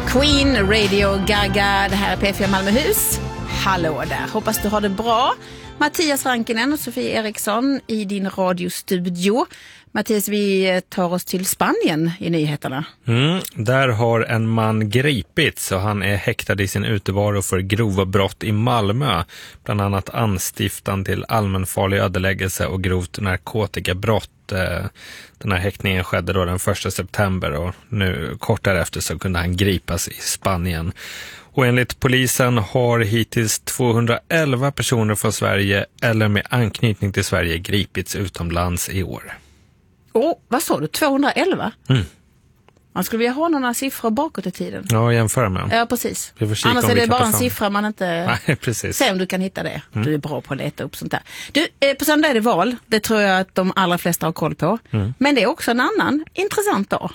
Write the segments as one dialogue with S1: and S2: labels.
S1: Queen, Radio Gaga, det här är P4 Malmöhus. Hallå där, hoppas du har det bra. Mattias Rankinen och Sofie Eriksson i din radiostudio. Mattias, vi tar oss till Spanien i nyheterna.
S2: Där har en man gripits och han är häktad i sin utevaro för grova brott i Malmö. Bland annat anstiftan till allmänfarlig ödeläggelse och grovt narkotikabrott. Den här häktningen skedde då den 1 september och nu kort därefter så kunde han gripas i Spanien. Och enligt polisen har hittills 211 personer från Sverige eller med anknytning till Sverige gripits utomlands i år.
S1: Vad sa du? 211? Man skulle vilja ha några siffror bakåt i tiden.
S2: Ja, jämföra med.
S1: Ja, precis. Annars är det bara en siffra man inte...
S2: Nej, precis.
S1: Se om du kan hitta det. Du är bra på att leta upp sånt där. Du, på söndag är det val. Det tror jag att de allra flesta har koll på. Men det är också en annan intressant dag.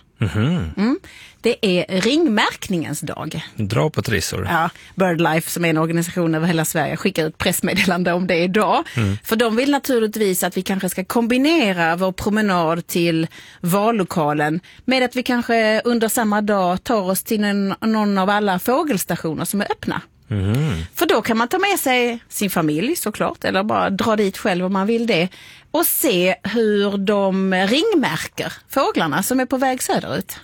S1: Det är ringmärkningens dag.
S2: Dra på trissor.
S1: Ja, BirdLife som är en organisation över hela Sverige skickar ut pressmeddelande om det idag. För de vill naturligtvis att vi kanske ska kombinera vår promenad till vallokalen med att vi kanske under samma dag tar oss till någon av alla fågelstationer som är öppna. För då kan man ta med sig sin familj såklart, eller bara dra dit själv om man vill det, och se hur de ringmärker fåglarna som är på väg söderut.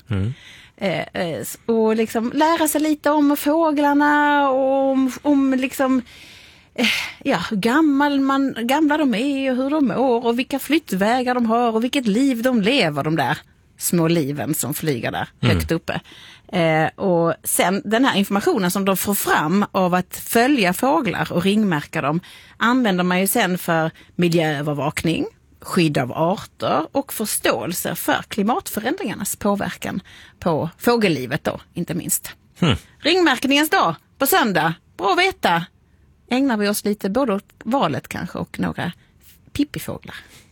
S1: Och liksom lära sig lite om fåglarna och om liksom hur gamla de är och hur de mår och vilka flyttvägar de har och vilket liv de lever, de där små liven som flyger där högt uppe. Och sen den här informationen som de får fram av att följa fåglar och ringmärka dem använder man ju sen för miljöövervakning, skydd av arter och förståelse för klimatförändringarnas påverkan på fågellivet då, inte minst. Ringmärkningens dag på söndag, bra att veta. Ägnar vi oss lite både åt valet kanske och några pippifåglar.